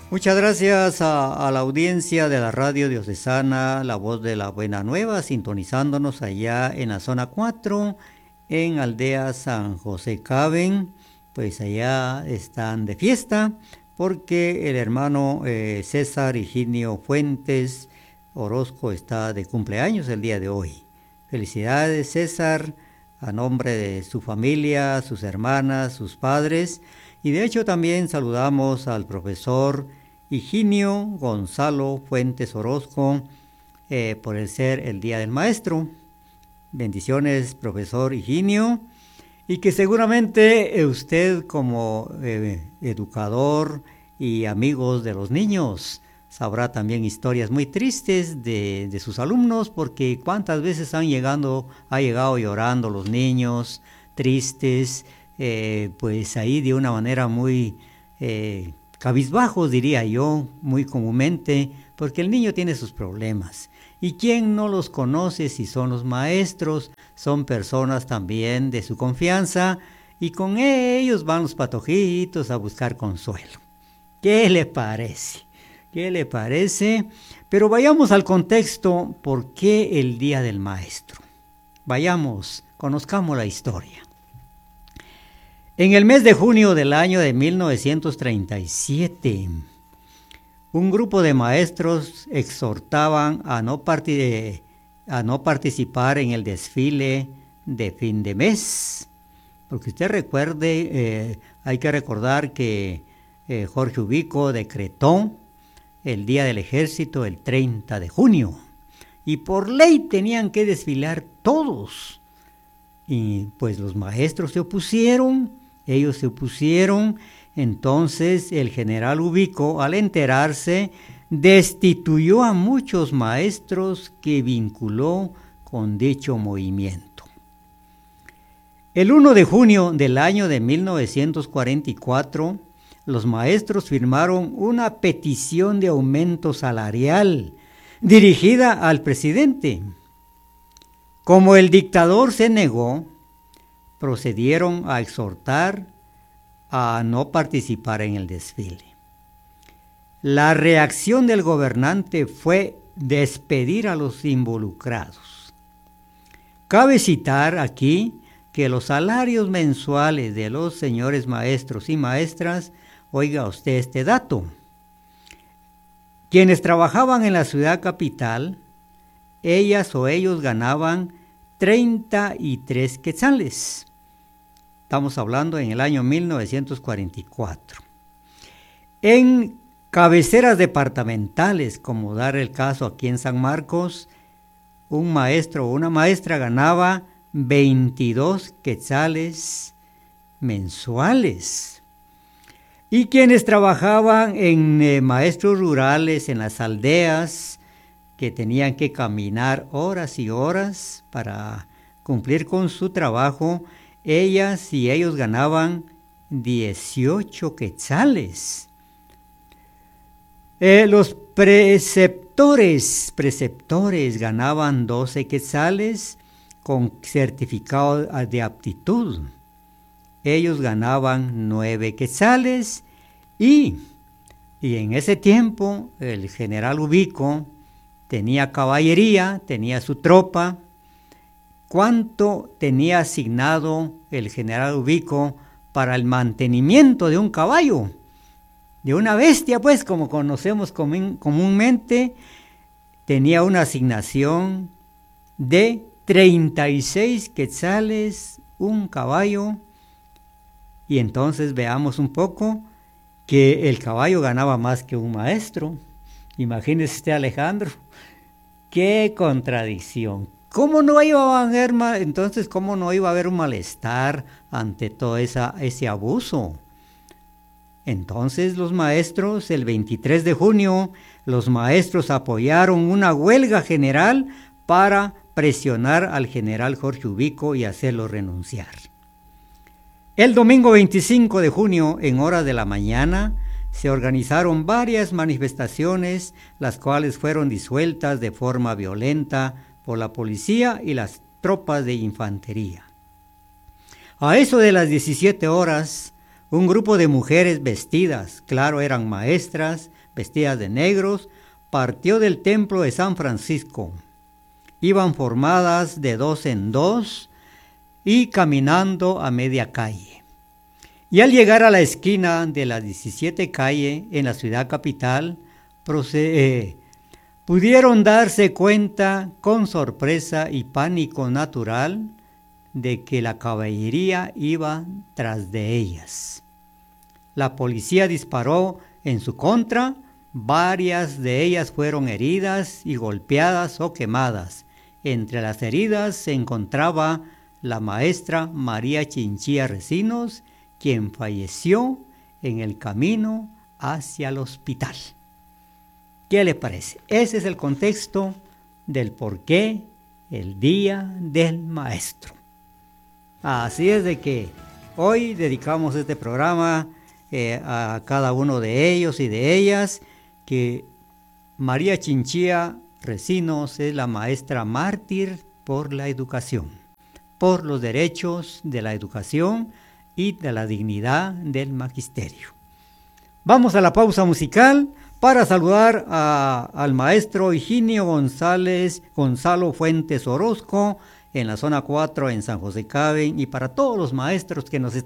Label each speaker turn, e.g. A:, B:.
A: Muchas gracias a la audiencia de la radio diocesana, la voz de la Buena Nueva, sintonizándonos allá en la zona 4, en Aldea San José Caben. Pues allá están de fiesta porque el hermano César Higinio Fuentes Orozco está de cumpleaños el día de hoy. Felicidades, César, a nombre de su familia, sus hermanas, sus padres. Y de hecho también saludamos al profesor Higinio Gonzalo Fuentes Orozco por el ser el Día del Maestro. Bendiciones, profesor Higinio, y que seguramente usted como educador y amigos de los niños sabrá también historias muy tristes de sus alumnos, porque cuántas veces ha llegado llorando los niños, tristes, pues ahí de una manera muy cabizbajos, diría yo, muy comúnmente, porque el niño tiene sus problemas. ¿Y quién no los conoce si son los maestros? Son personas también de su confianza y con ellos van los patojitos a buscar consuelo. ¿Qué le parece? ¿Qué le parece? Pero vayamos al contexto, ¿por qué el Día del Maestro? Vayamos, conozcamos la historia. En el mes de junio del año de 1937, un grupo de maestros exhortaban a no participar en el desfile de fin de mes. Porque usted recuerde, hay que recordar que Jorge Ubico decretó el Día del Ejército el 30 de junio. Y por ley tenían que desfilar todos. Y pues los maestros se opusieron. Ellos se opusieron, entonces el general Ubico, al enterarse, destituyó a muchos maestros que vinculó con dicho movimiento. El 1 de junio del año de 1944, los maestros firmaron una petición de aumento salarial dirigida al presidente. Como el dictador se negó, procedieron a exhortar a no participar en el desfile. La reacción del gobernante fue despedir a los involucrados. Cabe citar aquí que los salarios mensuales de los señores maestros y maestras, oiga usted este dato, quienes trabajaban en la ciudad capital, ellas o ellos ganaban 33 quetzales. Estamos hablando en el año 1944. En cabeceras departamentales, como dar el caso aquí en San Marcos, un maestro o una maestra ganaba 22 quetzales mensuales. Y quienes trabajaban en maestros rurales, en las aldeas, que tenían que caminar horas y horas para cumplir con su trabajo, ellas y ellos ganaban 18 quetzales. Los preceptores ganaban 12 quetzales con certificado de aptitud. Ellos ganaban 9 quetzales y en ese tiempo el general Ubico tenía caballería, tenía su tropa. ¿Cuánto tenía asignado el general Ubico para el mantenimiento de un caballo? De una bestia, pues, como conocemos comúnmente, tenía una asignación de 36 quetzales un caballo. Y entonces veamos un poco que el caballo ganaba más que un maestro. Imagínese usted, Alejandro, qué contradicción. ¿Cómo no iba a haber un malestar ante todo ese abuso? Entonces los maestros, el 23 de junio, los maestros apoyaron una huelga general para presionar al general Jorge Ubico y hacerlo renunciar. El domingo 25 de junio, en horas de la mañana, se organizaron varias manifestaciones, las cuales fueron disueltas de forma violenta por la policía y las tropas de infantería. A eso de las 17 horas, un grupo de mujeres vestidas, claro, eran maestras, vestidas de negros, partió del templo de San Francisco. Iban formadas de 2 en 2 y caminando a media calle. Y al llegar a la esquina de la 17 calle en la ciudad capital, pudieron darse cuenta con sorpresa y pánico natural de que la caballería iba tras de ellas. La policía disparó en su contra, varias de ellas fueron heridas y golpeadas o quemadas. Entre las heridas se encontraba la maestra María Chinchilla Recinos, quien falleció en el camino hacia el hospital. ¿Qué le parece? Ese es el contexto del por qué el Día del Maestro. Así es de que hoy dedicamos este programa a cada uno de ellos y de ellas, que María Chinchilla Recinos es la maestra mártir por la educación, por los derechos de la educación y de la dignidad del magisterio. Vamos a la pausa musical para saludar al maestro Higinio Gonzalo Fuentes Orozco en la zona 4 en San José Caben, y para todos los maestros que nos están